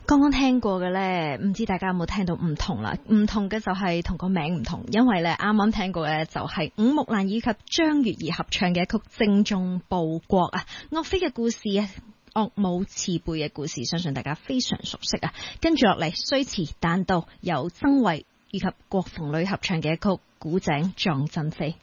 剛剛聽過嘅呢，唔知大家有冇聽到唔同啦？唔同嘅就係同個名唔同，因為呢啱啱聽過嘅就係伍木蘭以及張月兒合唱嘅一曲《精忠報國》啊，岳飛嘅故事啊，岳母慈輩嘅故事，相信大家非常熟悉啊。跟住落嚟，雖遲但到由曾慧以及郭鳳女合唱嘅一曲《古井撞陣飛》。